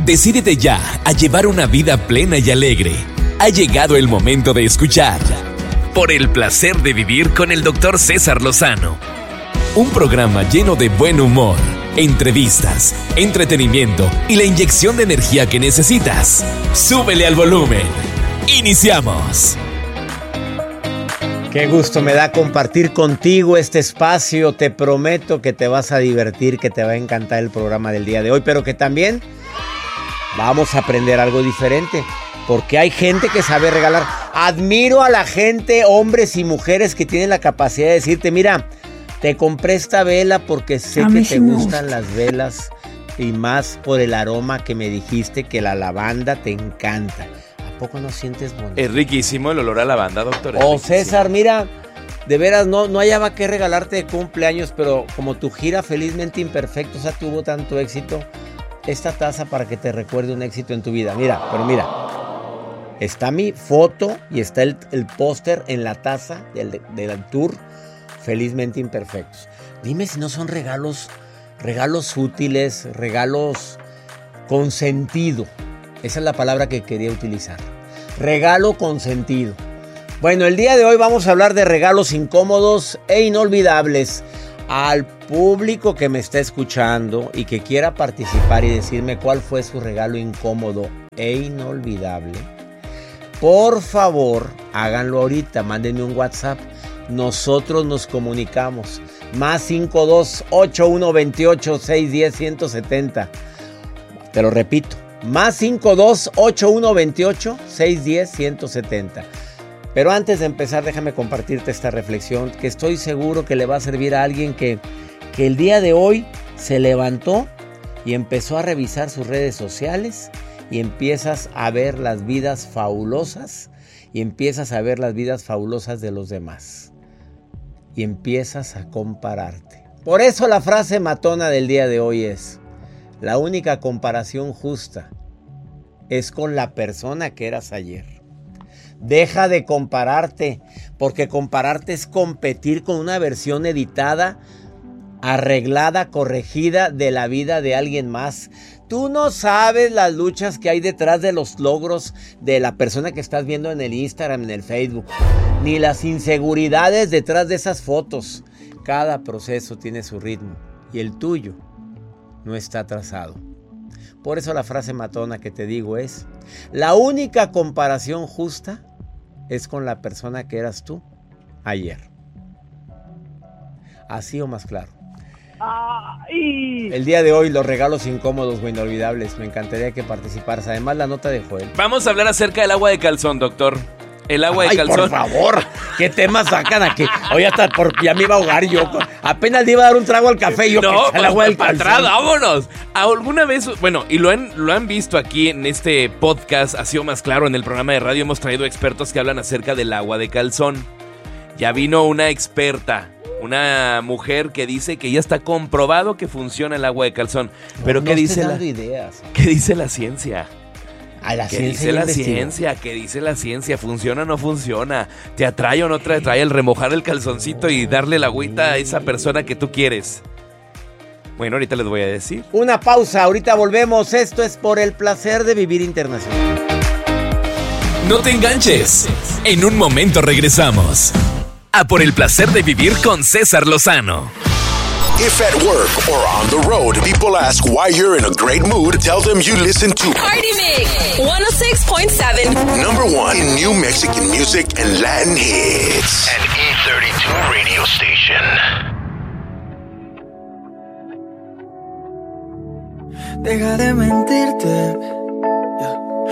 Decídete ya a llevar una vida plena y alegre. Ha llegado el momento de escuchar Por el placer de vivir con el Dr. César Lozano. Un programa lleno de buen humor, entrevistas, entretenimiento y la inyección de energía que necesitas. Súbele al volumen. ¡Iniciamos! Qué gusto me da compartir contigo este espacio. Te prometo que te vas a divertir, que te va a encantar el programa del día de hoy, pero que también vamos a aprender algo diferente, porque hay gente que sabe regalar. Admiro a la gente, hombres y mujeres, que tienen la capacidad de decirte: mira, te compré esta vela porque sé que te gustan las velas, y más por el aroma que me dijiste que la lavanda te encanta. ¿A poco no sientes bonito? Es riquísimo el olor a lavanda, doctor. Oh, César, mira, de veras no hallaba qué regalarte de cumpleaños, pero como tu gira Felizmente Imperfecto, o sea, tuvo tanto éxito, esta taza para que te recuerde un éxito en tu vida. Mira, está mi foto y está el póster en la taza del tour Felizmente Imperfectos. Dime si no son regalos útiles, regalos con sentido. Esa es la palabra que quería utilizar. Regalo con sentido. Bueno, el día de hoy vamos a hablar de regalos incómodos e inolvidables. Al público que me está escuchando y que quiera participar y decirme cuál fue su regalo incómodo e inolvidable, por favor, háganlo ahorita. Mándenme un WhatsApp. Nosotros nos comunicamos. Más 52-8128-610-170. Te lo repito. Más 52-8128-610-170. Pero antes de empezar, déjame compartirte esta reflexión que estoy seguro que le va a servir a alguien que el día de hoy se levantó y empezó a revisar sus redes sociales y empiezas a ver las vidas fabulosas de los demás. Y empiezas a compararte. Por eso la frase matona del día de hoy es: la única comparación justa es con la persona que eras ayer. Deja de compararte, porque compararte es competir con una versión editada, arreglada, corregida de la vida de alguien más. Tú no sabes las luchas que hay detrás de los logros de la persona que estás viendo en el Instagram, en el Facebook, ni las inseguridades detrás de esas fotos. Cada proceso tiene su ritmo y el tuyo no está atrasado. Por eso la frase matona que te digo es: la única comparación justa es con la persona que eras tú ayer. Así o más claro. ¡Ay! El día de hoy, los regalos incómodos o inolvidables. Me encantaría que participaras. Además, la nota de Joel. Vamos a hablar acerca del agua de calzón, doctor. El agua de calzón. Por favor, ¿qué temas sacan aquí? Hoy hasta ya me iba a ahogar yo. Apenas le iba a dar un trago al café y yo. No, el agua del calzón. Atrás, vámonos. ¿Alguna vez, bueno, y lo han visto aquí en este podcast, ha sido más claro, en el programa de radio hemos traído expertos que hablan acerca del agua de calzón. Ya vino una experta, una mujer que dice que ya está comprobado que funciona el agua de calzón. Pero no ¿qué dice ¿qué dice la ciencia? ¿Qué dice la ciencia? ¿Qué dice la ciencia? ¿Funciona o no funciona? ¿Te atrae o no te atrae el remojar el calzoncito y darle la agüita a esa persona que tú quieres? Bueno, ahorita les voy a decir. Una pausa, ahorita volvemos. Esto es Por el placer de vivir internacional. No te enganches. En un momento regresamos a Por el placer de vivir con César Lozano. If at work or on the road, people ask why you're in a great mood, tell them you listen to Party Mix 106.7, number one in new Mexican music and Latin hits. An E32 radio station. Deja de mentirte,